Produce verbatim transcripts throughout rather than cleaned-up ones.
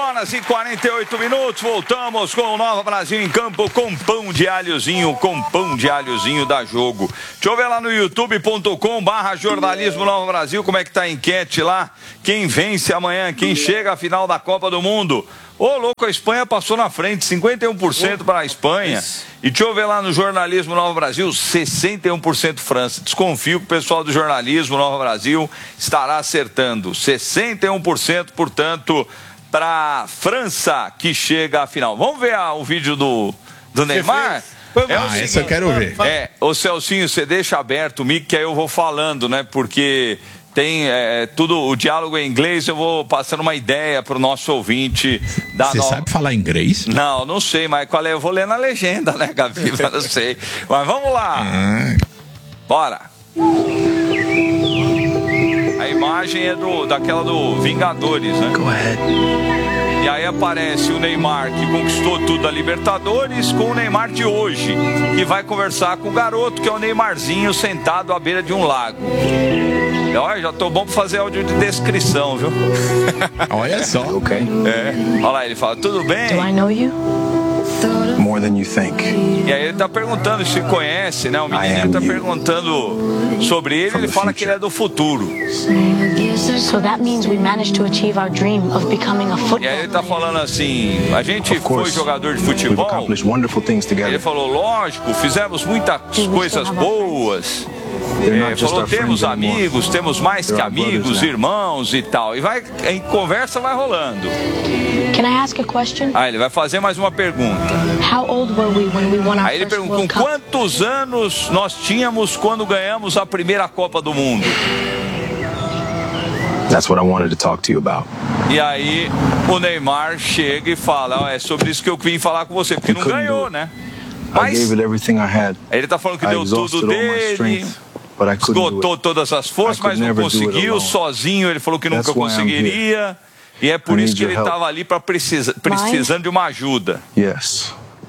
horas e quarenta e oito minutos, voltamos com o Nova Brasil em campo com pão de alhozinho, com pão de alhozinho da Jogo. Deixa eu ver lá no youtube ponto com barra jornalismo Nova Brasil, como é que tá a enquete lá, quem vence amanhã, quem chega à final da Copa do Mundo. Ô, louco, a Espanha passou na frente, cinquenta e um por cento para a Espanha. E deixa eu ver lá no jornalismo Nova Brasil, sessenta e um por cento França. Desconfio que o pessoal do jornalismo Nova Brasil estará acertando. sessenta e um por cento, portanto, para França, que chega à final. Vamos ver ah, o vídeo do, do Neymar? É ah, esse eu quero ver. É, ô Celcinho, você deixa aberto o mic que aí eu vou falando, né? Porque tem é, tudo, o diálogo em inglês, eu vou passando uma ideia para o nosso ouvinte. Você no... sabe falar inglês? Não, não sei, mas qual é? Eu vou ler na legenda, né, Gabi? Eu não sei. Mas vamos lá. Ah. Bora. A imagem é do, daquela do Vingadores, né? Go ahead. E aí aparece o Neymar, que conquistou tudo da Libertadores, com o Neymar de hoje, que vai conversar com o garoto, que é o Neymarzinho, sentado à beira de um lago. Olha, já tô bom pra fazer áudio de descrição, viu? Olha só. Ok. É. Olha lá, ele fala, tudo bem? Do I know you? More than you think. E aí ele tá perguntando se conhece, né? O menino tá perguntando sobre ele, ele fala que ele é do futuro. So that means we managed to achieve our dream of becoming a football. E aí ele tá falando assim, a gente foi jogador de futebol. Ele falou, lógico, fizemos muitas coisas boas. É, falou, temos amigos, temos mais que amigos, irmãos e tal. E vai, em conversa vai rolando. Can I ask a question? Aí ele vai fazer mais uma pergunta. How old were we when we won our Aí ele first pergunta, World com Cup? quantos anos nós tínhamos quando ganhamos a primeira Copa do Mundo? That's what I wanted to talk to you about. E aí o Neymar chega e fala, oh, é sobre isso que eu vim falar com você, porque não ganhou, né? Mas I gave it everything I had. ele tá falando que deu tudo dele, esgotou todas as forças, mas não conseguiu, sozinho ele falou que nunca conseguiria. E é por isso que ele estava ali para precisa, precisando de uma ajuda. Yes.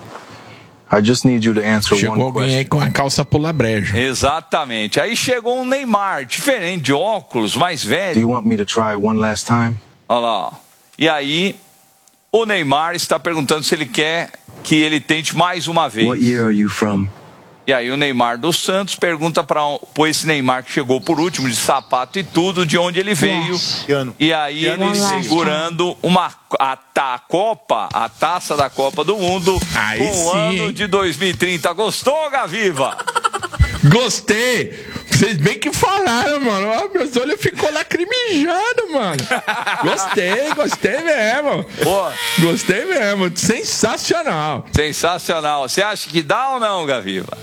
I just need you to answer Chegou one alguém aí com a calça pula brejo. Exatamente. Aí chegou um Neymar, diferente, de óculos, mais velho. Do you want me to try one last time? Olha lá. E aí o Neymar está perguntando se ele quer que ele tente mais uma vez. What year are you from? E aí o Neymar dos Santos pergunta para esse Neymar que chegou por último, de sapato e tudo, de onde ele veio. E aí ele segurando uma, a, a Copa, a taça da Copa do Mundo, aí com o sim. ano de dois mil e trinta. Gostou, Gaviva? Gostei! Vocês bem que falaram, mano. Ó, meus olhos ficou lacrimejados, mano. Gostei, gostei mesmo. Boa. Gostei mesmo. Sensacional. Sensacional. Você acha que dá ou não, Gaviva?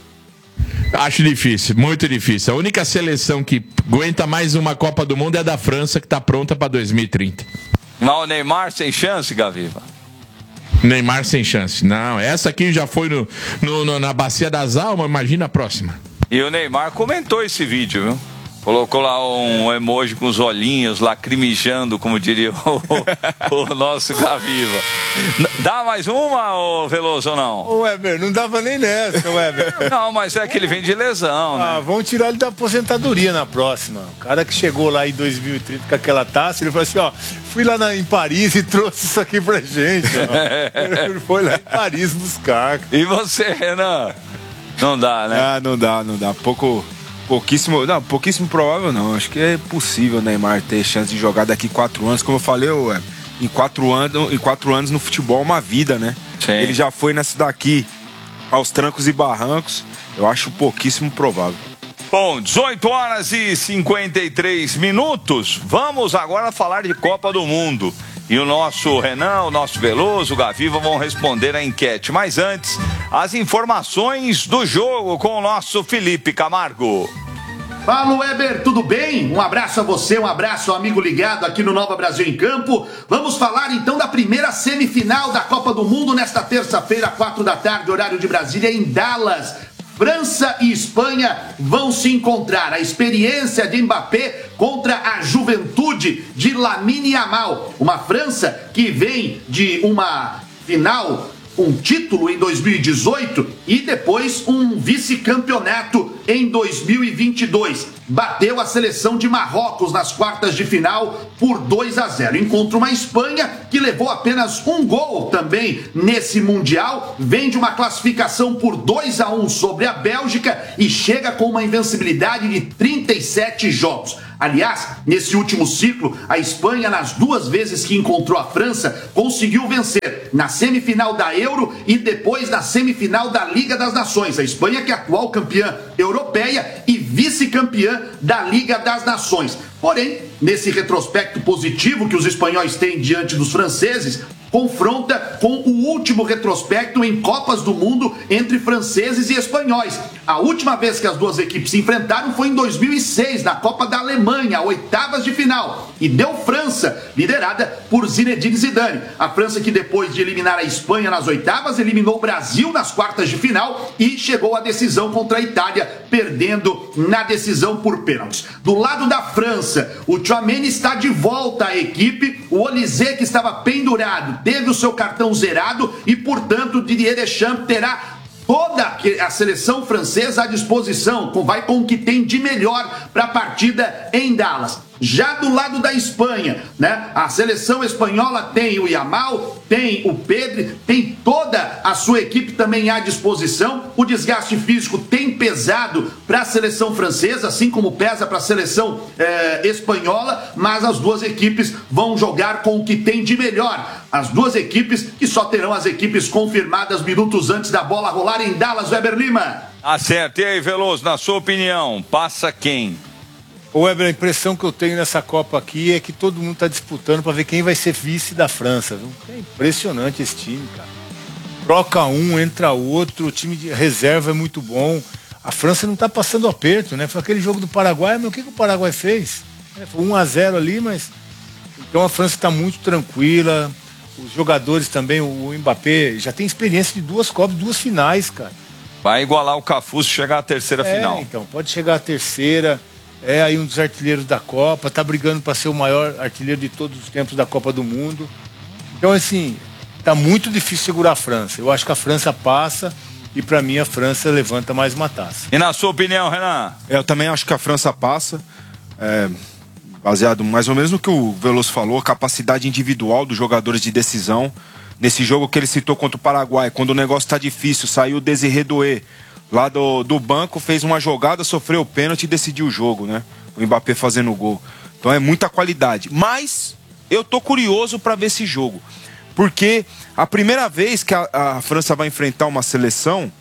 Acho difícil, muito difícil. A única seleção que aguenta mais uma Copa do Mundo é a da França, que tá pronta para dois mil e trinta. Mas o Neymar sem chance, Gaviva? Neymar sem chance. Não, essa aqui já foi no, no, no, na Bacia das Almas, imagina a próxima. E o Neymar comentou esse vídeo, viu? Colocou lá um emoji com os olhinhos lacrimejando, como diria o, o nosso Gaviva. Dá mais uma, ô Veloso, ou não? Ô Weber, não dava nem nessa, Weber. Não, mas é que ele vem de lesão, né? Ah, vão tirar ele da aposentadoria na próxima. O cara que chegou lá em dois mil e trinta com aquela taça, ele falou assim, ó, fui lá na, em Paris e trouxe isso aqui pra gente, ó. Ele foi lá em Paris buscar. E você, Renan? Não dá, né? Ah, não dá, não dá. Pouco, pouquíssimo, não, pouquíssimo provável não. Acho que é possível o Neymar ter chance de jogar daqui quatro anos. Como eu falei, ué, em quatro anos, em quatro anos no futebol é uma vida, né? Sim. Ele já foi nessa daqui aos trancos e barrancos. Eu acho pouquíssimo provável. Bom, dezoito horas e cinquenta e três minutos. Vamos agora falar de Copa do Mundo. E o nosso Renan, o nosso Veloso, o Gaviva vão responder a enquete. Mas antes, as informações do jogo com o nosso Felipe Camargo. Fala, Weber, tudo bem? Um abraço a você, um abraço ao amigo ligado aqui no Nova Brasil em Campo. Vamos falar então da primeira semifinal da Copa do Mundo nesta terça-feira, quatro da tarde, horário de Brasília, em Dallas. França e Espanha vão se encontrar. A experiência de Mbappé contra a juventude de Lamine Yamal. Uma França que vem de uma final um título em dois mil e dezoito e depois um vice-campeonato em dois mil e vinte e dois. Bateu a seleção de Marrocos nas quartas de final por dois a zero. Encontra uma Espanha que levou apenas um gol também nesse Mundial, vem de uma classificação por dois a um sobre a Bélgica e chega com uma invencibilidade de trinta e sete jogos. Aliás, nesse último ciclo, a Espanha, nas duas vezes que encontrou a França, conseguiu vencer na semifinal da Euro e depois na semifinal da Liga das Nações. A Espanha, que é atual campeã europeia e vice-campeã da Liga das Nações. Porém, nesse retrospecto positivo que os espanhóis têm diante dos franceses, confronta com o último retrospecto em Copas do Mundo entre franceses e espanhóis. A última vez que as duas equipes se enfrentaram foi em dois mil e seis, na Copa da Alemanha, oitavas de final. E deu França, liderada por Zinedine Zidane. A França que depois de eliminar a Espanha nas oitavas, eliminou o Brasil nas quartas de final e chegou à decisão contra a Itália, perdendo na decisão por pênaltis. Do lado da França, o Tchouaméni está de volta à equipe, o Olysée, que estava pendurado, teve o seu cartão zerado e, portanto, Didier Deschamps terá toda a seleção francesa à disposição, vai com o que tem de melhor para a partida em Dallas. Já do lado da Espanha, né? A seleção espanhola tem o Yamal, tem o Pedri, tem toda a sua equipe também à disposição. O desgaste físico tem pesado para a seleção francesa, assim como pesa para a seleção eh, espanhola, mas as duas equipes vão jogar com o que tem de melhor. As duas equipes que só terão as equipes confirmadas minutos antes da bola rolar em Dallas. Weber Lima. Ah, certo. E aí, Veloso, na sua opinião, passa quem? Ô Weber, a impressão que eu tenho nessa Copa aqui é que todo mundo está disputando para ver quem vai ser vice da França. Viu? É impressionante esse time, cara. Troca um, entra outro, o time de reserva é muito bom. A França não está passando aperto, né? Foi aquele jogo do Paraguai, mas o que, que o Paraguai fez? É, foi um a zero ali, mas... Então a França está muito tranquila. Os jogadores também, o Mbappé já tem experiência de duas Copas, duas finais, cara. Vai igualar o Cafu se chegar à terceira é, final. Então, pode chegar à terceira... É aí um dos artilheiros da Copa, tá brigando para ser o maior artilheiro de todos os tempos da Copa do Mundo. Então, assim, tá muito difícil segurar a França. Eu acho que a França passa e, para mim, a França levanta mais uma taça. E na sua opinião, Renan? Eu também acho que a França passa, é, baseado mais ou menos no que o Veloso falou, a capacidade individual dos jogadores de decisão. Nesse jogo que ele citou contra o Paraguai, quando o negócio tá difícil, saiu o Désiré Doué lá do, do banco, fez uma jogada, sofreu o pênalti e decidiu o jogo, né? O Mbappé fazendo o gol. Então é muita qualidade. Mas eu tô curioso para ver esse jogo. Porque a primeira vez que a, a França vai enfrentar uma seleção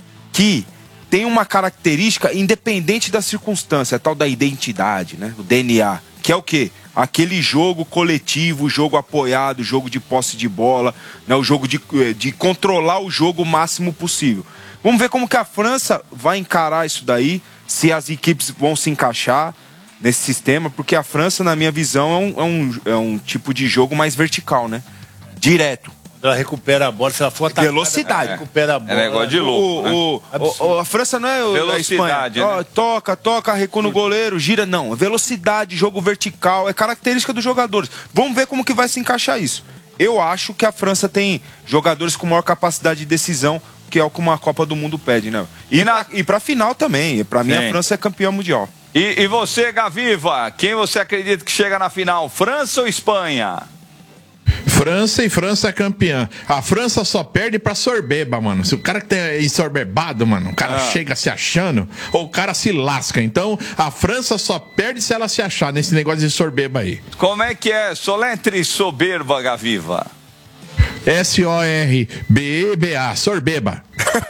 que tem uma característica independente da circunstância, a tal da identidade, né? O D N A. Que é o quê? Aquele jogo coletivo, jogo apoiado, jogo de posse de bola, né? O jogo de, de controlar o jogo o máximo possível. Vamos ver como que a França vai encarar isso daí, se as equipes vão se encaixar nesse sistema, porque a França, na minha visão, é um, é um, é um tipo de jogo mais vertical, né? Direto. Ela recupera a bola, se ela for atacada, velocidade. ela recupera a bola. É negócio de louco, o, né? o, o, a França não é o, velocidade, a Espanha. né? Ó, toca, toca, recua no goleiro, gira. Não, velocidade, jogo vertical, é característica dos jogadores. Vamos ver como que vai se encaixar isso. Eu acho que a França tem jogadores com maior capacidade de decisão, que é o que uma Copa do Mundo pede, né? E, na, e pra final também. Pra mim, a França é campeã mundial. E, e você, Gaviva, quem você acredita que chega na final? França ou Espanha? França e França é campeã. A França só perde pra sorbeba, mano. Se o cara que tem ensorbebado, mano, o cara ah. chega se achando, ou o cara se lasca. Então, a França só perde se ela se achar nesse negócio de sorbeba aí. Como é que é? Soletre soberba, Gaviva. S O R B E B A, sorbeba.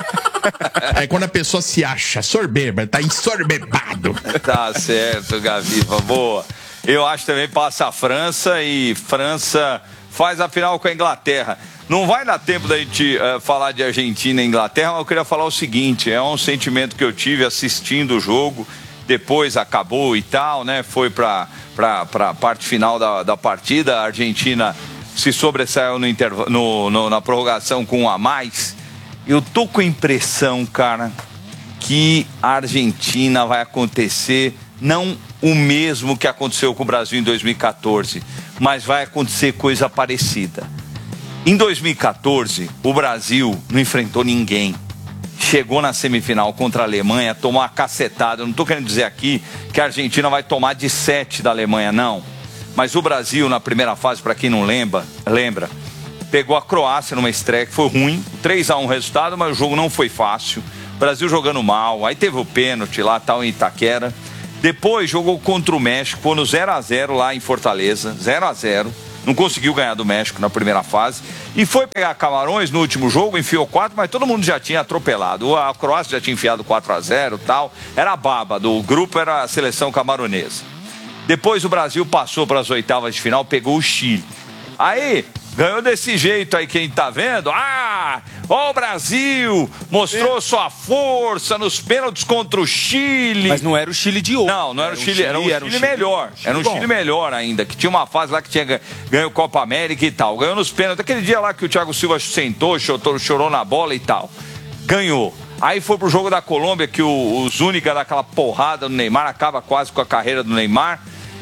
É quando a pessoa se acha sorbeba, tá ensorbebado. Tá certo, Gaviva, boa. Eu acho também passa a França e França faz a final com a Inglaterra. Não vai dar tempo da gente uh, falar de Argentina e Inglaterra, mas eu queria falar o seguinte, é um sentimento que eu tive assistindo o jogo, depois acabou e tal, né? Foi pra, pra, pra parte final da, da partida, a Argentina se sobressaiu no interv- no, no, na prorrogação com um a mais. Eu tô com a impressão, cara, que a Argentina vai acontecer, não o mesmo que aconteceu com o Brasil em dois mil e quatorze, mas vai acontecer coisa parecida. Em dois mil e quatorze, o Brasil não enfrentou ninguém. Chegou na semifinal contra a Alemanha, tomou uma cacetada. Eu não estou querendo dizer aqui que a Argentina vai tomar de sete da Alemanha, não. Mas o Brasil, na primeira fase, para quem não lembra, lembra, pegou a Croácia numa estreia que foi ruim. três a um o resultado, mas o jogo não foi fácil. O Brasil jogando mal, aí teve o pênalti lá, tal, em Itaquera. Depois jogou contra o México, pô, no zero a zero lá em Fortaleza, zero a zero. Não conseguiu ganhar do México na primeira fase. E foi pegar Camarões no último jogo, enfiou quatro, mas todo mundo já tinha atropelado. A Croácia já tinha enfiado quatro a zero e tal. Era a baba do grupo, era a seleção camaronesa. Depois o Brasil passou para as oitavas de final, pegou o Chile. Aí, ganhou desse jeito aí, quem tá vendo? Ah, ó o Brasil, mostrou sua força nos pênaltis contra o Chile. Mas não era o Chile de ouro. Não, não era, era o Chile, Chile, era um era Chile, Chile melhor. Chile era um Chile melhor ainda, que tinha uma fase lá que tinha ganhou Copa América e tal. Ganhou nos pênaltis, aquele dia lá que o Thiago Silva sentou, chorou, chorou na bola e tal. Ganhou. Aí foi pro jogo da Colômbia, que o, o Zúñiga dá aquela porrada no Neymar, acaba quase com a carreira do Neymar.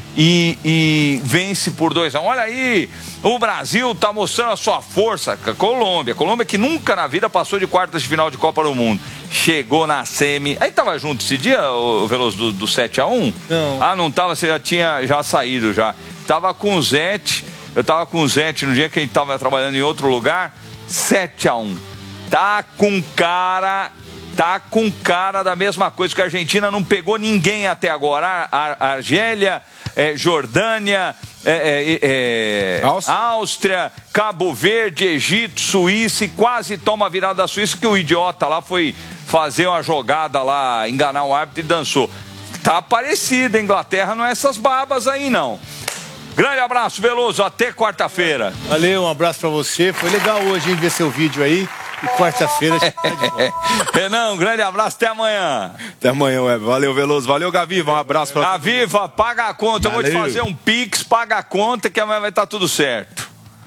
E, e vence por dois a um. Olha aí, o Brasil tá mostrando a sua força. A Colômbia, Colômbia que nunca na vida passou de quartas de final de Copa do Mundo. Chegou na semi. Aí tava junto esse dia, o Veloso, do, do sete a um? Não. Ah, não tava, você já tinha já saído já. Tava com o Zete, eu tava com o Zete no dia que a gente tava trabalhando em outro lugar. sete a um. Tá com cara... Tá com cara da mesma coisa, que a Argentina não pegou ninguém até agora. A, a Argélia, é, Jordânia, é, é, é, Áustria. Áustria, Cabo Verde, Egito, Suíça, e quase toma a virada da Suíça, que o idiota lá foi fazer uma jogada lá, enganar o árbitro e dançou. Tá parecida, a Inglaterra não é essas babas aí, não. Grande abraço, Veloso, até quarta-feira. Valeu, um abraço pra você. Foi legal hoje, hein, ver seu vídeo aí. E quarta-feira a gente tá de volta. Renan, um grande abraço, até amanhã. Até amanhã, Web. Valeu, Veloso. Valeu, Gaviva. Um abraço pra Gaviva, paga a conta. Valeu. Eu vou te fazer um Pix, paga a conta, que amanhã vai estar tudo certo.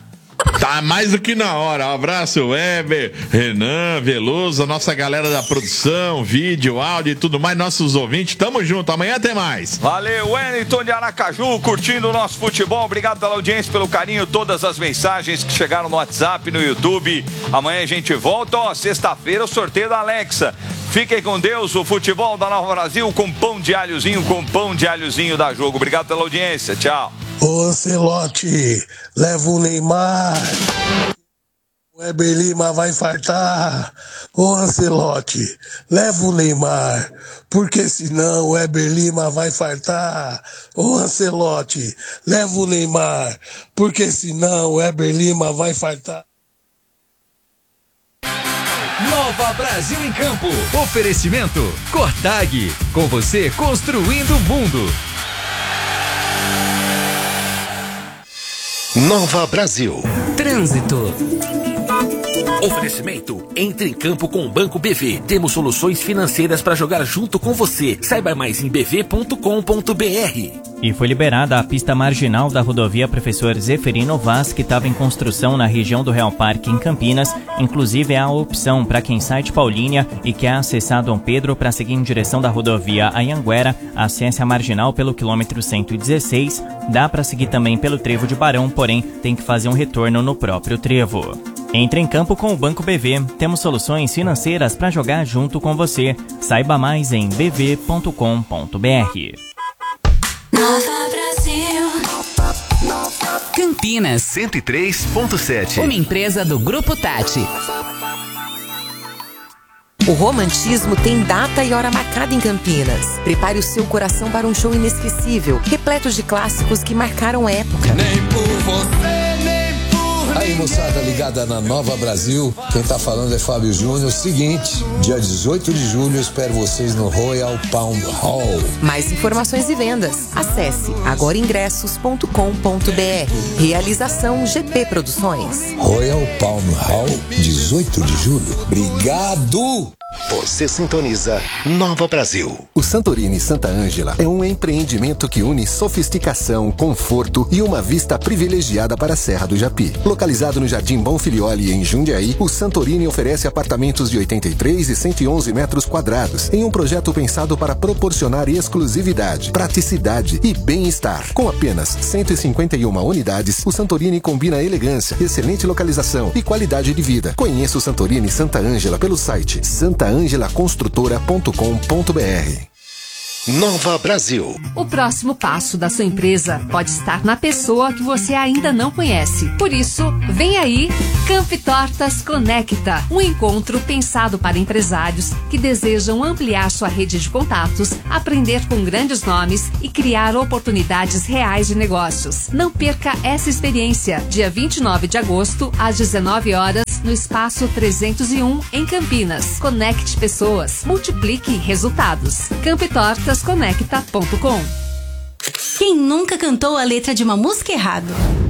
Tá mais do que na hora. Um abraço, Weber, Renan, Veloso, a nossa galera da produção, vídeo, áudio e tudo mais, nossos ouvintes. Tamo junto. Amanhã tem mais. Valeu, Wellington de Aracaju, curtindo o nosso futebol. Obrigado pela audiência, pelo carinho, todas as mensagens que chegaram no WhatsApp, no YouTube. Amanhã a gente volta. Ó, sexta-feira, o sorteio da Alexa. Fiquem com Deus, o futebol da Nova Brasil com pão de alhozinho, com pão de alhozinho da Jogo. Obrigado pela audiência. Tchau. Ô Ancelotti, leva o Neymar. O Weber Lima vai fartar. Ô Ancelotti, leva o Neymar. Porque senão o Weber Lima vai fartar. Ô Ancelotti, leva o Neymar. Porque senão o Weber Lima vai fartar. Nova Brasil em Campo. Oferecimento Cortag. Com você construindo o mundo. Nova Brasil. Trânsito. Oferecimento. Entre em campo com o Banco B V. Temos soluções financeiras para jogar junto com você. Saiba mais em b v ponto com ponto b r. E foi liberada a pista marginal da rodovia Professor Zeferino Vaz, que estava em construção na região do Real Parque, em Campinas. Inclusive, há a opção para quem sai de Paulínia e quer acessar Dom Pedro para seguir em direção da rodovia Anhanguera. Acesse a marginal pelo quilômetro cento e dezesseis. Dá para seguir também pelo trevo de Barão, porém tem que fazer um retorno no próprio trevo. Entre em campo com o Banco B V. Temos soluções financeiras para jogar junto com você. Saiba mais em b v ponto com ponto b r. Nova Brasil. Campinas. cento e três ponto sete. Uma empresa do Grupo Tati. O romantismo tem data e hora marcada em Campinas. Prepare o seu coração para um show inesquecível, repleto de clássicos que marcaram época. Nem por você, nem por Aí, moçada ligada na Nova Brasil, quem tá falando é Fábio Júnior. Seguinte, dia dezoito de julho eu espero vocês no Royal Palm Hall. Mais informações e vendas. Acesse agora ingressos ponto com ponto b r. Realização G P Produções. Royal Palm Hall, dezoito de julho. Obrigado! Você sintoniza Nova Brasil. O Santorini Santa Ângela é um empreendimento que une sofisticação, conforto e uma vista privilegiada para a Serra do Japi. Localizado no Jardim Bonfilioli, em Jundiaí, o Santorini oferece apartamentos de oitenta e três e cento e onze metros quadrados, em um projeto pensado para proporcionar exclusividade, praticidade e bem-estar. Com apenas cento e cinquenta e uma unidades, o Santorini combina elegância, excelente localização e qualidade de vida. Conheça o Santorini Santa Ângela pelo site santa ângela construtora ponto com ponto b r. Nova Brasil. O próximo passo da sua empresa pode estar na pessoa que você ainda não conhece. Por isso, vem aí Camp Tortas Conecta, um encontro pensado para empresários que desejam ampliar sua rede de contatos, aprender com grandes nomes e criar oportunidades reais de negócios. Não perca essa experiência. Dia vinte e nove de agosto, às dezenove horas, no Espaço trezentos e um, em Campinas. Conecte pessoas, multiplique resultados. camp tortas conecta ponto com. Quem nunca cantou a letra de uma música errado?